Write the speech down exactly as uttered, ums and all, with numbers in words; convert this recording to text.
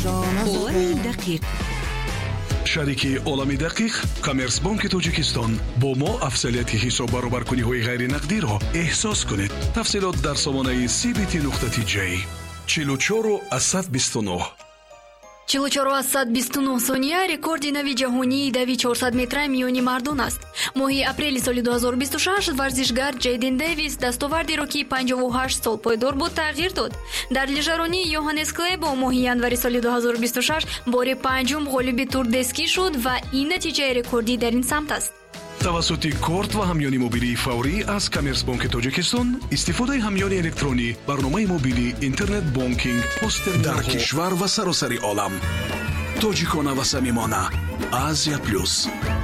عالم دقیق. شریک عالم دقیق کامرس بانک تاجیکستان با ما افضلیت حساب برابرکنی های غیر نقدی را احساس کنید. تفصیلات در سامانه سی بی تی نقطه تی جی. چهل و چهار از صد و بیست و نه. چهل و چهار از صد و بیست و نه ثانیه رکورد نوی جهانی دوی چهارصد متر میانی مردان است. ماهی اپریل سال دو هزار و بیست و شش ورزشگر جیدن دیویس دستاوردی را که پنجاه و هشت سال پایدار بود تغییر داد. در لیژرانی یوهانس کلی با ماهی ینوری سال دو هزار و بیست و شش بار پنجم غالب تور دسکی شد و این نتیجه رکوردی در این سمت است. توسط کارت و همیانی موبیلی فوری از کامرس بانک تاجیکستان استفاده همیانی الکترونی، برنامه موبیلی، اینترنت بانکینگ، پوستر در کشور و سراسر عالم. تاجیکانه و صمیمانه. آسیا پلوس.